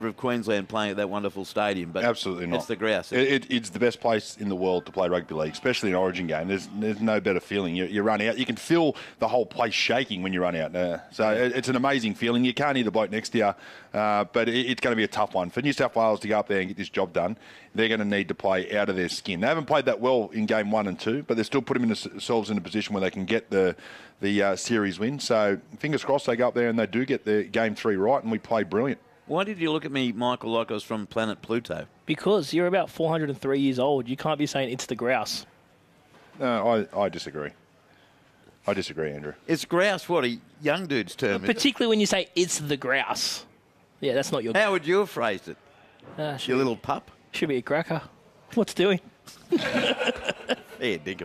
of Queensland playing at that wonderful stadium, but absolutely not. It's the grouse. It's the best place in the world to play rugby league, especially an Origin game. There's no better feeling. You run out, you can feel the whole place shaking when you run out. It's an amazing feeling. You can't hear the bloke next to you, but it's going to be a tough one for New South Wales to go up there and get this job done. They're going to need to play out of their skin. They haven't played that well in game 1 and 2, but they're still putting themselves in a position where they can get the series win. So fingers crossed they go up there and they do get the game 3 right, and we play brilliant. Why did you look at me, Michael, like I was from planet Pluto? Because you're about 403 years old. You can't be saying it's the grouse. No, I disagree. I disagree, Andrew. It's grouse, what, a young dude's term? Particularly when you say it's the grouse. Yeah, that's not your... How would you have phrased it? Your little pup? Should be a cracker. What's doing? Yeah, dig him.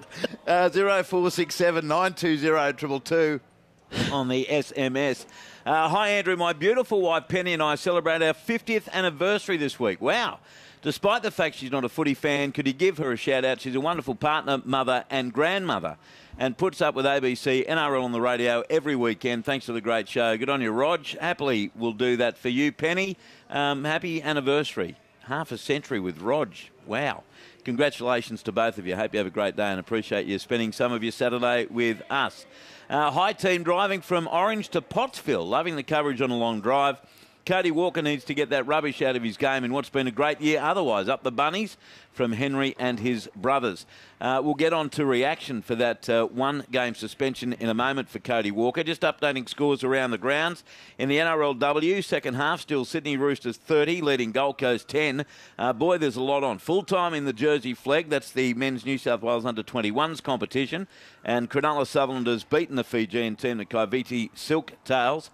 0467 920 222 on the SMS. Hi, Andrew. My beautiful wife, Penny, and I celebrate our 50th anniversary this week. Wow. Despite the fact she's not a footy fan, could you give her a shout-out? She's a wonderful partner, mother and grandmother, and puts up with ABC, NRL on the radio every weekend. Thanks for the great show. Good on you, Rog. Happily we'll do that for you. Penny, happy anniversary. Half a century with Rog. Wow. Congratulations to both of you. Hope you have a great day and appreciate you spending some of your Saturday with us. Hi, team. Driving from Orange to Pottsville. Loving the coverage on a long drive. Cody Walker needs to get that rubbish out of his game in what's been a great year otherwise. Up the bunnies from Henry and his brothers. We'll get on to reaction for that one-game suspension in a moment for Cody Walker. Just updating scores around the grounds. In the NRLW, second half, still Sydney Roosters 30, leading Gold Coast 10. Boy, there's a lot on. Full-time in the Jersey Flegg. That's the men's New South Wales under-21s competition. And Cronulla Sutherland has beaten the Fijian team, the Kaiviti Silk Tails,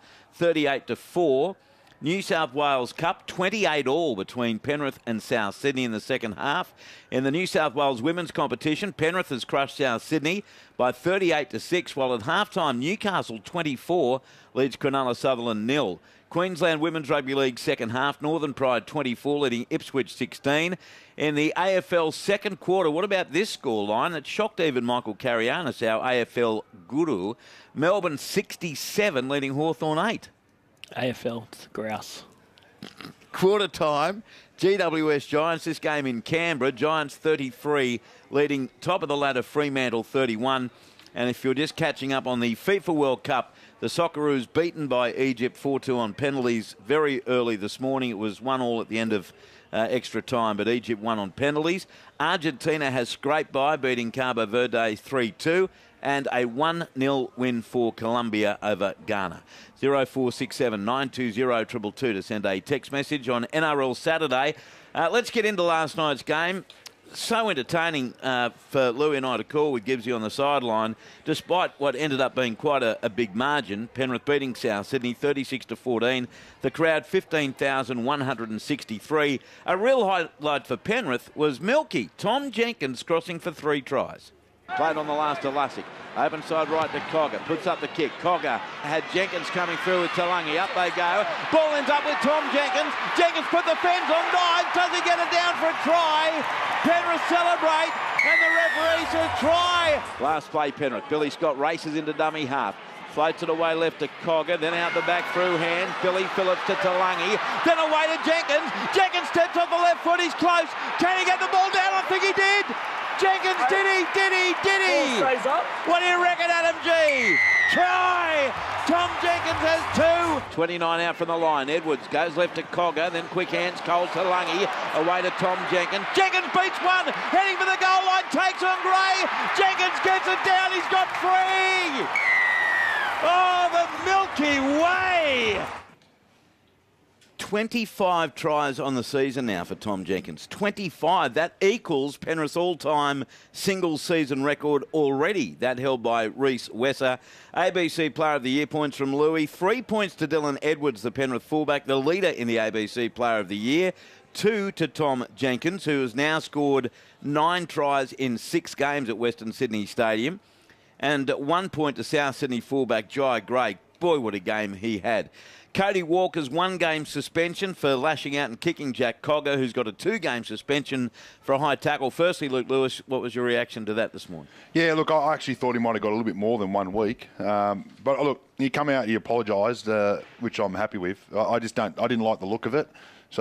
38-4. New South Wales Cup, 28 all between Penrith and South Sydney in the second half. In the New South Wales women's competition, Penrith has crushed South Sydney by 38-6, while at halftime Newcastle 24 leads Cronulla Sutherland 0. Queensland Women's Rugby League second half, Northern Pride 24 leading Ipswich 16. In the AFL second quarter, what about this scoreline that shocked even Michael Carianis, our AFL guru? Melbourne 67 leading Hawthorn 8. AFL, it's the grouse. Quarter time, GWS Giants, this game in Canberra. Giants 33, leading top of the ladder Fremantle 31. And if you're just catching up on the FIFA World Cup, the Socceroos beaten by Egypt 4-2 on penalties very early this morning. It was 1-1 at the end of extra time, but Egypt won on penalties. Argentina has scraped by, beating Cabo Verde 3-2. And a 1-0 win for Colombia over Ghana. 0467 920 222 to send a text message on NRL Saturday. Let's get into last night's game. So entertaining for Louis and I to call with Gibbsy on the sideline, despite what ended up being quite a big margin. Penrith beating South Sydney 36-14. The crowd 15,163. A real highlight for Penrith was Milky, Tom Jenkins crossing for 3 tries. Played on the last to Lussick. Open side right to Cogger. Puts up the kick. Cogger had Jenkins coming through with Talangi. Up they go. Ball ends up with Tom Jenkins. Jenkins put the fence on dive. Does he get it down for a try? Penrith celebrate. And the referee says try. Last play Penrith. Billy Scott races into dummy half. Floats it away left to Cogger, then out the back through hand. Billy Phillips to Talangi, then away to Jenkins. Jenkins steps off the left foot, he's close. Can he get the ball down? I think he did. Jenkins, did he? Ball stays up. What do you reckon, Adam G? Try! Tom Jenkins has 2. 29 out from the line. Edwards goes left to Cogger, then quick hands, Cole Talangi, away to Tom Jenkins. Jenkins beats 1, heading for the goal line, takes on Gray. Jenkins gets it down, he's got 3. Oh, the Milky Way! 25 tries on the season now for Tom Jenkins. 25. That equals Penrith's all-time single-season record already. That held by Reece Wesser. ABC Player of the Year points from Louis. 3 points to Dylan Edwards, the Penrith fullback, the leader in the ABC Player of the Year. 2 to Tom Jenkins, who has now scored 9 tries in 6 games at Western Sydney Stadium. And 1 point to South Sydney fullback Jai Gray. Boy, what a game he had. Cody Walker's 1-game suspension for lashing out and kicking Jack Cogger, who's got a 2-game suspension for a high tackle. Firstly, Luke Lewis, what was your reaction to that this morning? Yeah, look, I actually thought he might have got a little bit more than 1 week. But look, he come out, he apologised, which I'm happy with. I didn't like the look of it.